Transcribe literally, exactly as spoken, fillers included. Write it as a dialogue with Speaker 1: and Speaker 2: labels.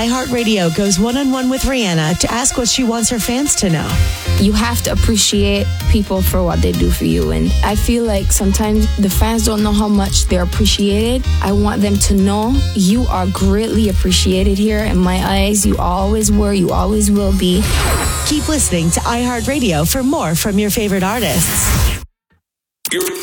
Speaker 1: iHeartRadio goes one-on-one with Rihanna to ask what she wants her fans to know.
Speaker 2: You have to appreciate people for what they do for you. And I feel like sometimes the fans don't know how much they're appreciated. I want them to know you are greatly appreciated here. In my eyes, you always were, you always will be.
Speaker 1: Keep listening to iHeartRadio for more from your favorite artists.
Speaker 3: You're-